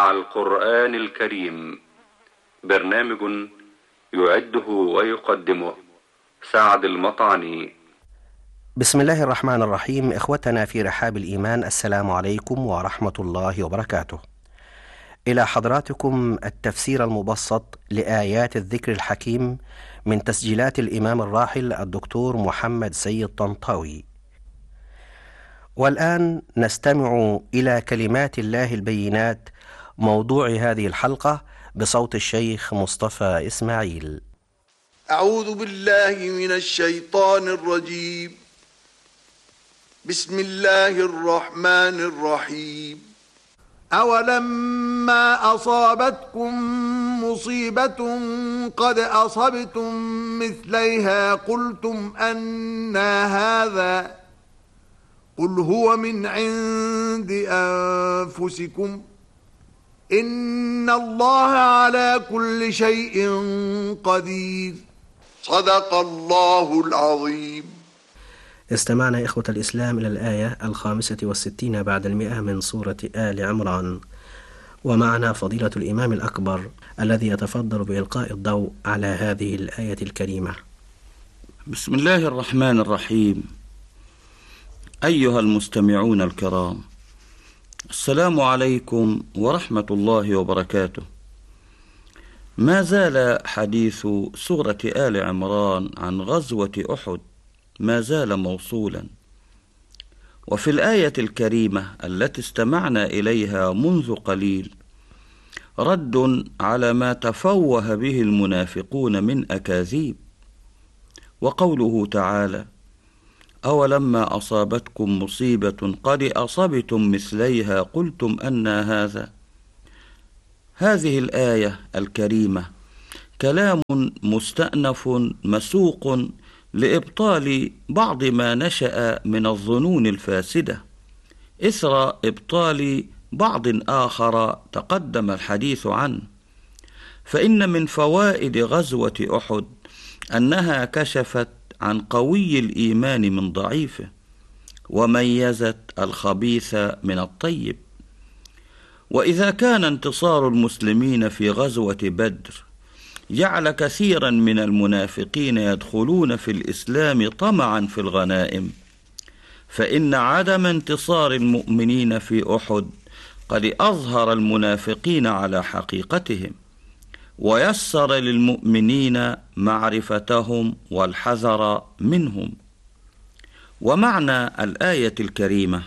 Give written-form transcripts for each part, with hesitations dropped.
مع القرآن الكريم. برنامج يعده ويقدمه سعد المطعني. بسم الله الرحمن الرحيم. إخوتنا في رحاب الإيمان، السلام عليكم ورحمة الله وبركاته. إلى حضراتكم التفسير المبسط لآيات الذكر الحكيم من تسجيلات الإمام الراحل الدكتور محمد سيد طنطاوي. والآن نستمع إلى كلمات الله البينات، موضوع هذه الحلقة بصوت الشيخ مصطفى إسماعيل. أعوذ بالله من الشيطان الرجيم. بسم الله الرحمن الرحيم. أولما أصابتكم مصيبة قد أصبتم مثليها قلتم أنى هذا، قل هو من عند أنفسكم إن الله على كل شيء قدير. صدق الله العظيم. استمعنا إخوة الإسلام إلى الآية 65 بعد 100 من سورة آل عمران، ومعنا فضيلة الإمام الأكبر الذي يتفضل بإلقاء الضوء على هذه الآية الكريمة. بسم الله الرحمن الرحيم. أيها المستمعون الكرام، السلام عليكم ورحمة الله وبركاته. ما زال حديث سورة آل عمران عن غزوة أحد ما زال موصولا، وفي الآية الكريمة التي استمعنا إليها منذ قليل رد على ما تفوه به المنافقون من أكاذيب. وقوله تعالى: أولما أصابتكم مصيبة قد أصبتم مثليها قلتم أنى هذا. هذه الآية الكريمة كلام مستأنف مسوق لإبطال بعض ما نشأ من الظنون الفاسدة إثر إبطال بعض آخر تقدم الحديث عنه. فإن من فوائد غزوة أحد أنها كشفت عن قوي الإيمان من ضعيفه، وميزت الخبيث من الطيب. وإذا كان انتصار المسلمين في غزوة بدر جعل كثيرا من المنافقين يدخلون في الإسلام طمعا في الغنائم، فإن عدم انتصار المؤمنين في أحد قد أظهر المنافقين على حقيقتهم، ويسر للمؤمنين معرفتهم والحذر منهم. ومعنى الآية الكريمة: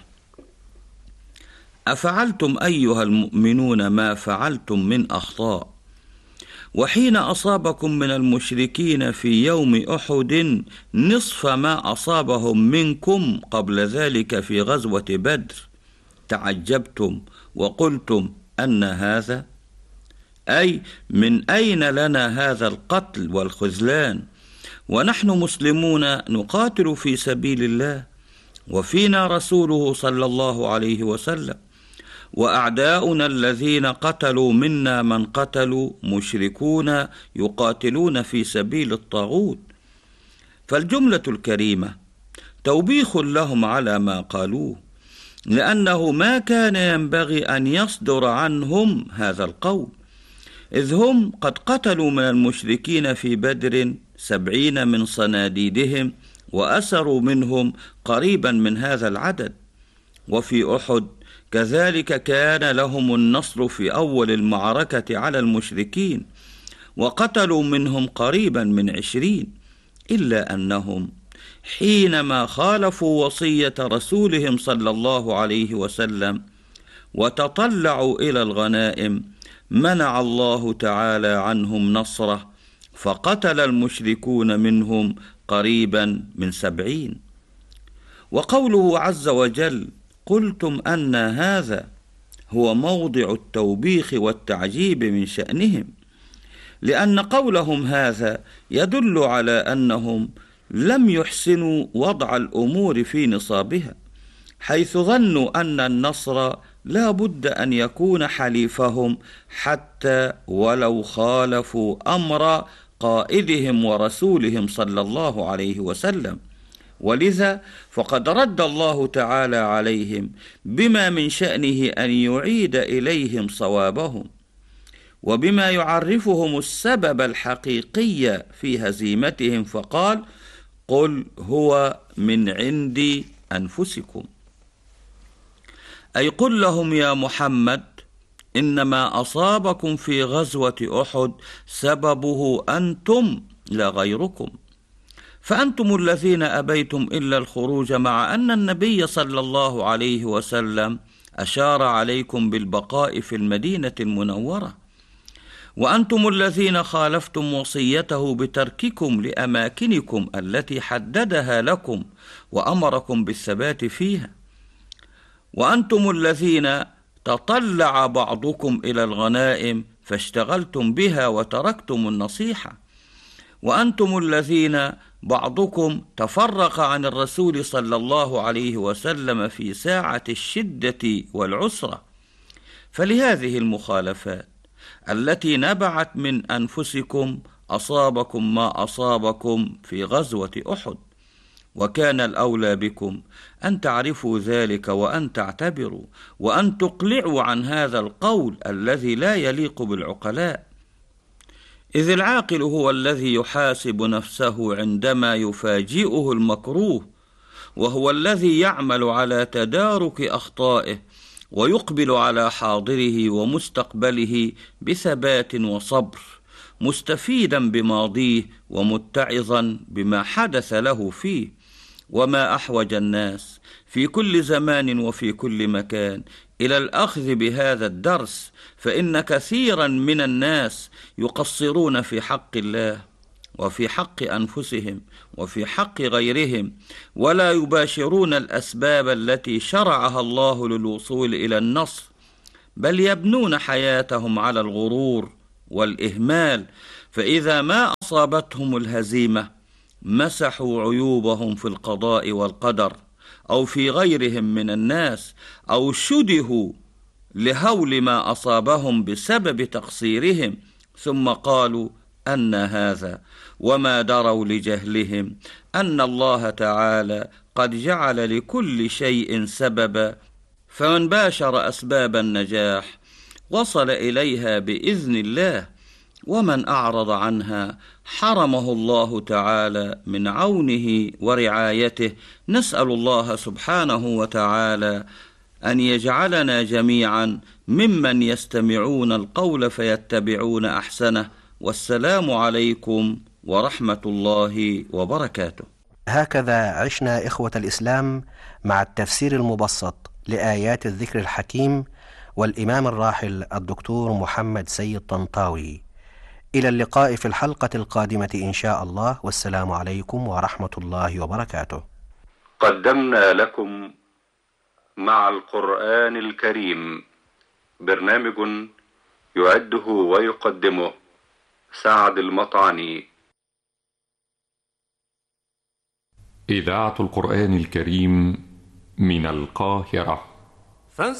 أفعلتم أيها المؤمنون ما فعلتم من أخطاء، وحين أصابكم من المشركين في يوم أحد نصف ما أصابهم منكم قبل ذلك في غزوة بدر تعجبتم وقلتم أن هذا، أي من أين لنا هذا القتل والخذلان ونحن مسلمون نقاتل في سبيل الله، وفينا رسوله صلى الله عليه وسلم، وأعداؤنا الذين قتلوا منا من قتلوا مشركون يقاتلون في سبيل الطاغوت. فالجملة الكريمة توبيخ لهم على ما قالوه، لأنه ما كان ينبغي أن يصدر عنهم هذا القول، إذ هم قد قتلوا من المشركين في بدر 70 من صناديدهم، وأسروا منهم قريبا من هذا العدد. وفي أحد كذلك كان لهم النصر في أول المعركة على المشركين، وقتلوا منهم قريبا من 20، إلا أنهم حينما خالفوا وصية رسولهم صلى الله عليه وسلم وتطلعوا إلى الغنائم منع الله تعالى عنهم نصره، فقتل المشركون منهم قريبا من 70. وقوله عز وجل: قلتم أن هذا، هو موضع التوبيخ والتعجيب من شأنهم، لأن قولهم هذا يدل على أنهم لم يحسنوا وضع الأمور في نصابها، حيث ظنوا أن النصر لا بد أن يكون حليفهم حتى ولو خالفوا أمر قائدهم ورسولهم صلى الله عليه وسلم، ولذا فقد رد الله تعالى عليهم بما من شأنه أن يعيد إليهم صوابهم، وبما يعرفهم السبب الحقيقي في هزيمتهم، فقال: قل هو من عند أنفسكم. أي قل لهم يا محمد: إنما أصابكم في غزوة أحد سببه أنتم لا غيركم، فأنتم الذين أبيتم إلا الخروج، مع أن النبي صلى الله عليه وسلم أشار عليكم بالبقاء في المدينة المنورة، وأنتم الذين خالفتم وصيته بترككم لأماكنكم التي حددها لكم وأمركم بالثبات فيها، وأنتم الذين تطلع بعضكم إلى الغنائم فاشتغلتم بها وتركتم النصيحة، وأنتم الذين بعضكم تفرق عن الرسول صلى الله عليه وسلم في ساعة الشدة والعسرة. فلهذه المخالفات التي نبعت من أنفسكم أصابكم ما أصابكم في غزوة أحد، وكان الأولى بكم أن تعرفوا ذلك وأن تعتبروا وأن تقلعوا عن هذا القول الذي لا يليق بالعقلاء، إذ العاقل هو الذي يحاسب نفسه عندما يفاجئه المكروه، وهو الذي يعمل على تدارك أخطائه ويقبل على حاضره ومستقبله بثبات وصبر، مستفيدا بماضيه ومتعظا بما حدث له فيه. وما أحوج الناس في كل زمان وفي كل مكان إلى الأخذ بهذا الدرس، فإن كثيرا من الناس يقصرون في حق الله وفي حق أنفسهم وفي حق غيرهم، ولا يباشرون الأسباب التي شرعها الله للوصول إلى النصر، بل يبنون حياتهم على الغرور والإهمال، فإذا ما أصابتهم الهزيمة مسحوا عيوبهم في القضاء والقدر أو في غيرهم من الناس، أو شدهوا لهول ما أصابهم بسبب تقصيرهم، ثم قالوا أن هذا، وما دروا لجهلهم أن الله تعالى قد جعل لكل شيء سببا، فمن باشر أسباب النجاح وصل إليها بإذن الله، ومن أعرض عنها حرمه الله تعالى من عونه ورعايته. نسأل الله سبحانه وتعالى أن يجعلنا جميعا ممن يستمعون القول فيتبعون أحسنه. والسلام عليكم ورحمة الله وبركاته. هكذا عشنا إخوة الإسلام مع التفسير المبسط لآيات الذكر الحكيم والإمام الراحل الدكتور محمد سيد طنطاوي. إلى اللقاء في الحلقة القادمة إن شاء الله، والسلام عليكم ورحمة الله وبركاته. قدمنا لكم مع القرآن الكريم برنامج يعده ويقدمه سعد المطعني. إذاعة القرآن الكريم من القاهرة.